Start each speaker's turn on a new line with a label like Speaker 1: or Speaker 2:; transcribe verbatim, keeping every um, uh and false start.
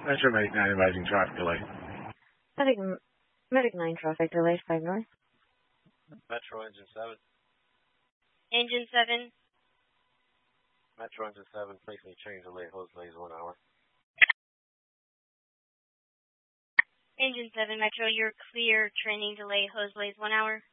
Speaker 1: Metro Medic nine advising traffic delay.
Speaker 2: Medic, Medic nine traffic delay, five north.
Speaker 3: Metro Engine seven.
Speaker 4: Engine seven.
Speaker 3: Metro Engine seven, place me change delay, hose delays one hour.
Speaker 4: Engine seven, Metro, you're clear, training delay, hose delays one hour.